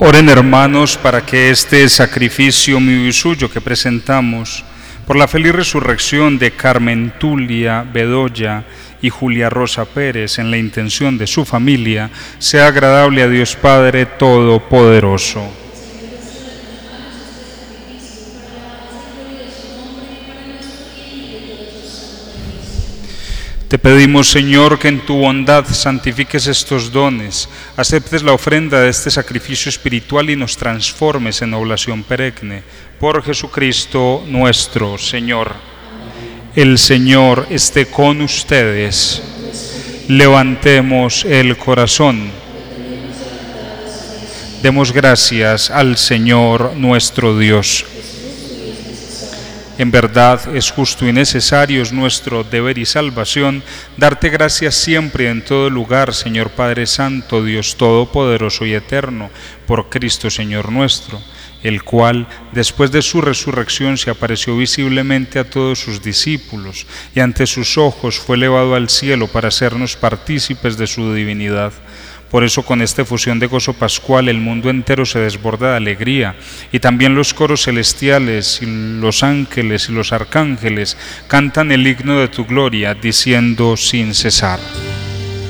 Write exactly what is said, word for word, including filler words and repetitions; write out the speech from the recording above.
Oren, hermanos, para que este sacrificio mío y suyo que presentamos por la feliz resurrección de Carmen Tulia Bedoya y Julia Rosa Pérez en la intención de su familia sea agradable a Dios Padre Todopoderoso. Te pedimos, Señor, que en tu bondad santifiques estos dones, aceptes la ofrenda de este sacrificio espiritual y nos transformes en oblación perenne. Por Jesucristo nuestro Señor. El Señor esté con ustedes. Levantemos el corazón. Demos gracias al Señor nuestro Dios. En verdad es justo y necesario, es nuestro deber y salvación, darte gracias siempre y en todo lugar, Señor Padre Santo, Dios Todopoderoso y Eterno, por Cristo Señor nuestro, el cual, después de su resurrección, se apareció visiblemente a todos sus discípulos, y ante sus ojos fue elevado al cielo para hacernos partícipes de su divinidad. Por eso, con esta efusión de gozo pascual, el mundo entero se desborda de alegría, y también los coros celestiales, y los ángeles y los arcángeles cantan el himno de tu gloria, diciendo sin cesar: